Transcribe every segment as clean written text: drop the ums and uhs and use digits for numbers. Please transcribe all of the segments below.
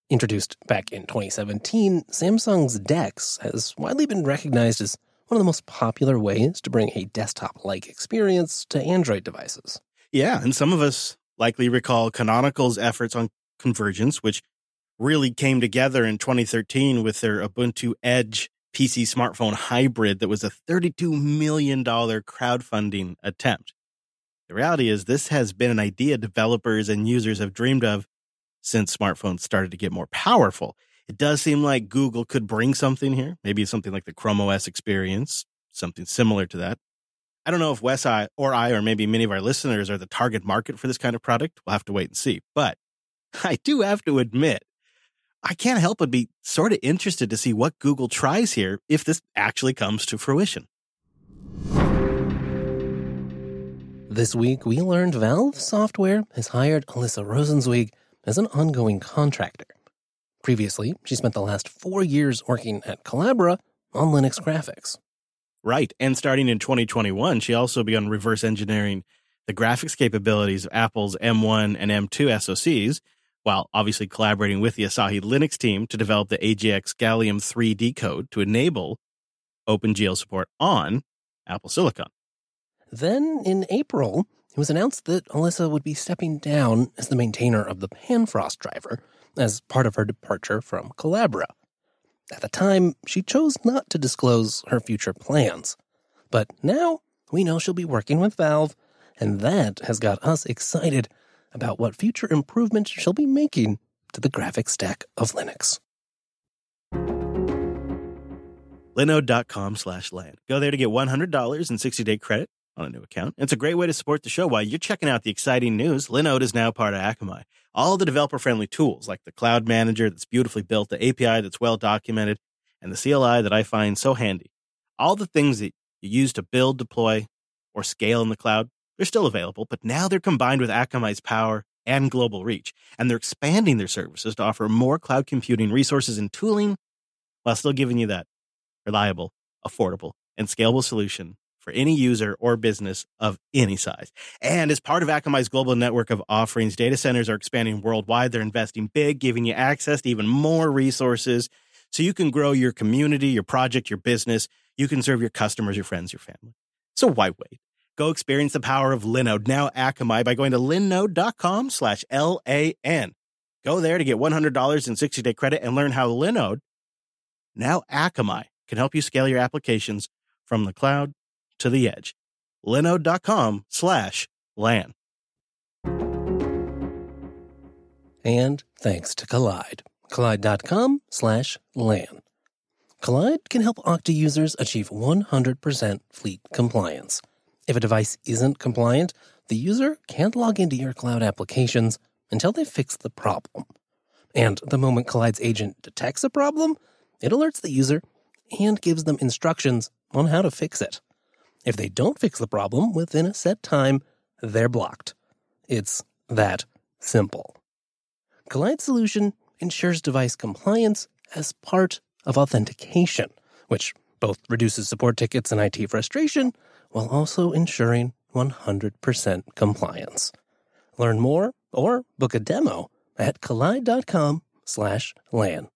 Introduced back in 2017, Samsung's DeX has widely been recognized as one of the most popular ways to bring a desktop-like experience to Android devices. Yeah, and some of us likely recall Canonical's efforts on convergence, which really came together in 2013 with their Ubuntu Edge PC smartphone hybrid that was a $32 million crowdfunding attempt. The reality is this has been an idea developers and users have dreamed of since smartphones started to get more powerful. It does seem like Google could bring something here, maybe something like the Chrome OS experience, something similar to that. I don't know if Wes or maybe many of our listeners are the target market for this kind of product. We'll have to wait and see. But I do have to admit, I can't help but be sort of interested to see what Google tries here if this actually comes to fruition. This week, we learned Valve Software has hired Alyssa Rosenzweig as an ongoing contractor. Previously, she spent the last 4 years working at Collabora on Linux graphics. Right, and starting in 2021, she also began reverse engineering the graphics capabilities of Apple's M1 and M2 SoCs, while obviously collaborating with the Asahi Linux team to develop the AGX Gallium 3D code to enable OpenGL support on Apple Silicon. Then, in April, it was announced that Alyssa would be stepping down as the maintainer of the Panfrost driver as part of her departure from Collabora. At the time, she chose not to disclose her future plans. But now, we know she'll be working with Valve, and that has got us excited about what future improvements she'll be making to the graphics stack of Linux. Linode.com/LAN. Go there to get $100 in 60-day credit on a new account. It's a great way to support the show while you're checking out the exciting news. Linode is now part of Akamai. All the developer-friendly tools like the Cloud Manager that's beautifully built, the API that's well documented, and the CLI that I find so handy. All the things that you use to build, deploy, or scale in the cloud, they're still available, but now they're combined with Akamai's power and global reach, and they're expanding their services to offer more cloud computing resources and tooling while still giving you that reliable, affordable, and scalable solution for any user or business of any size. And as part of Akamai's global network of offerings, data centers are expanding worldwide. They're investing big, giving you access to even more resources so you can grow your community, your project, your business. You can serve your customers, your friends, your family. So why wait? Go experience the power of Linode, now Akamai, by going to linode.com/LAN. Go there to get $100 in 60-day credit and learn how Linode, now Akamai, can help you scale your applications from the cloud to the edge. Linode.com/LAN. And thanks to Collide. Collide.com/LAN. Collide can help Okta users achieve 100% fleet compliance. If a device isn't compliant, the user can't log into your cloud applications until they fix the problem. And the moment Collide's agent detects a problem, it alerts the user and gives them instructions on how to fix it. If they don't fix the problem within a set time, they're blocked. It's that simple. Collide's solution ensures device compliance as part of authentication, which both reduces support tickets and IT frustration while also ensuring 100% compliance. Learn more or book a demo at collide.com/LAN.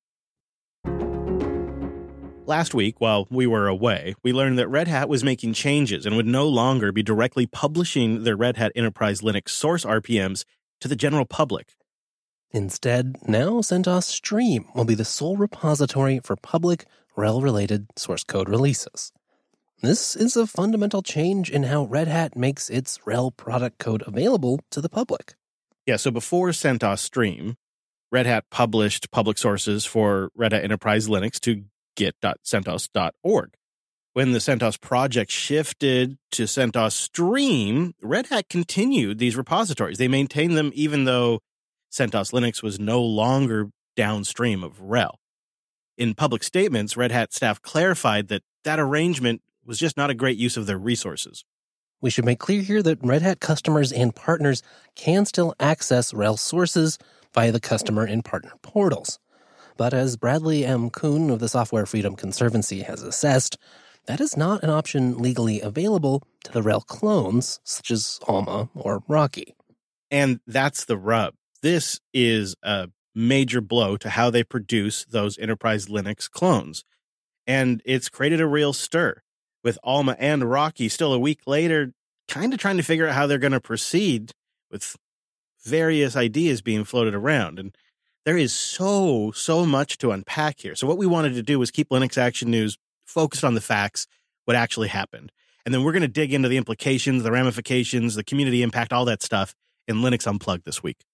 Last week, while we were away, we learned that Red Hat was making changes and would no longer be directly publishing their Red Hat Enterprise Linux source RPMs to the general public. Instead, now CentOS Stream will be the sole repository for public RHEL-related source code releases. This is a fundamental change in how Red Hat makes its RHEL product code available to the public. Yeah, so before CentOS Stream, Red Hat published public sources for Red Hat Enterprise Linux to git.centos.org. When the CentOS project shifted to CentOS Stream, Red Hat continued these repositories. They maintained them even though CentOS Linux was no longer downstream of RHEL. In public statements, Red Hat staff clarified that that arrangement was just not a great use of their resources. We should make clear here that Red Hat customers and partners can still access RHEL sources via the customer and partner portals. But as Bradley M. Kuhn of the Software Freedom Conservancy has assessed, that is not an option legally available to the RHEL clones, such as Alma or Rocky. And that's the rub. This is a major blow to how they produce those Enterprise Linux clones. And it's created a real stir, with Alma and Rocky still a week later kind of trying to figure out how they're going to proceed with various ideas being floated around. And there is so much to unpack here. So what we wanted to do was keep Linux Action News focused on the facts, what actually happened. And then we're going to dig into the implications, the ramifications, the community impact, all that stuff in Linux Unplugged this week.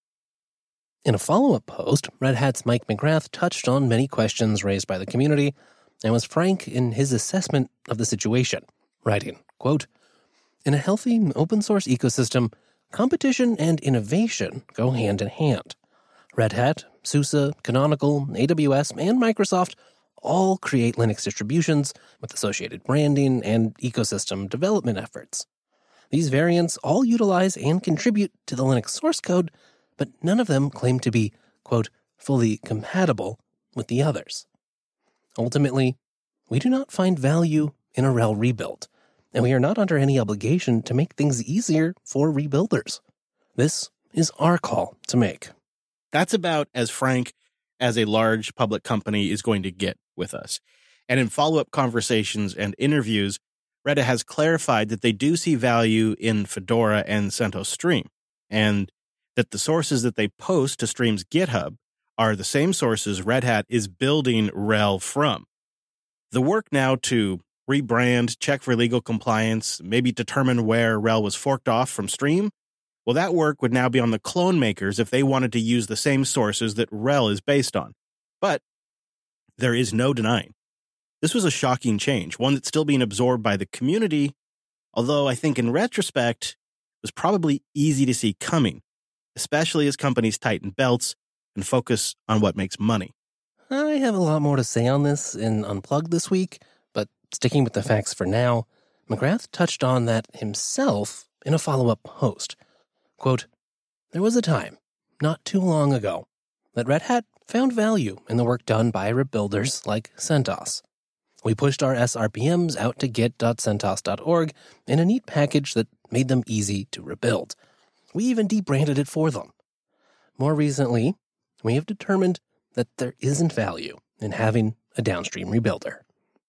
In a follow-up post, Red Hat's Mike McGrath touched on many questions raised by the community and was frank in his assessment of the situation, writing, quote, "In a healthy open-source ecosystem, competition and innovation go hand in hand. Red Hat, SUSE, Canonical, AWS, and Microsoft all create Linux distributions with associated branding and ecosystem development efforts. These variants all utilize and contribute to the Linux source code, but none of them claim to be, quote, fully compatible with the others. Ultimately, we do not find value in a RHEL rebuild, and we are not under any obligation to make things easier for rebuilders. This is our call to make." That's about as frank as a large public company is going to get with us. And in follow-up conversations and interviews, Red Hat has clarified that they do see value in Fedora and CentOS Stream, and that the sources that they post to Stream's GitHub are the same sources Red Hat is building RHEL from. The work now to rebrand, check for legal compliance, maybe determine where RHEL was forked off from Stream, well, that work would now be on the clone makers if they wanted to use the same sources that RHEL is based on. But there is no denying this was a shocking change, one that's still being absorbed by the community, although I think in retrospect was probably easy to see coming, especially as companies tighten belts and focus on what makes money. I have a lot more to say on this in Unplugged this week, but sticking with the facts for now, McGrath touched on that himself in a follow-up post. Quote, "There was a time, not too long ago, that Red Hat found value in the work done by rebuilders like CentOS. We pushed our SRPMs out to git.centos.org in a neat package that made them easy to rebuild. We even debranded it for them. More recently, we have determined that there isn't value in having a downstream rebuilder."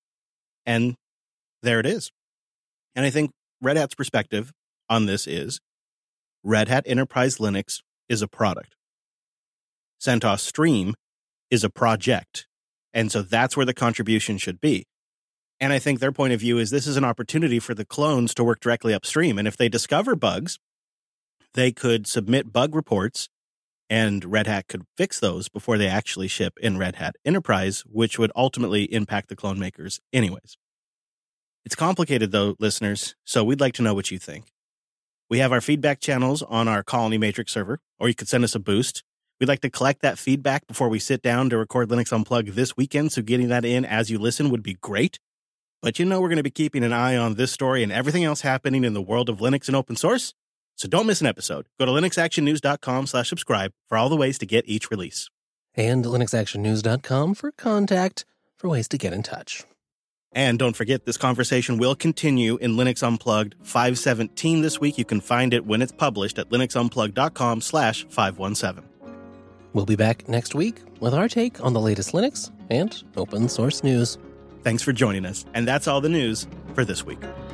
And there it is. And I think Red Hat's perspective on this is Red Hat Enterprise Linux is a product. CentOS Stream is a project. And so that's where the contribution should be. And I think their point of view is this is an opportunity for the clones to work directly upstream. And if they discover bugs, they could submit bug reports and Red Hat could fix those before they actually ship in Red Hat Enterprise, which would ultimately impact the clone makers anyways. It's complicated though, listeners, so we'd like to know what you think. We have our feedback channels on our Colony Matrix server, or you could send us a boost. We'd like to collect that feedback before we sit down to record Linux Unplugged this weekend, so getting that in as you listen would be great. But we're going to be keeping an eye on this story and everything else happening in the world of Linux and open source, so don't miss an episode. Go to linuxactionnews.com/subscribe for all the ways to get each release. And linuxactionnews.com for contact, for ways to get in touch. And don't forget, this conversation will continue in Linux Unplugged 517 this week. You can find it when it's published at linuxunplugged.com/517. We'll be back next week with our take on the latest Linux and open source news. Thanks for joining us. And that's all the news for this week.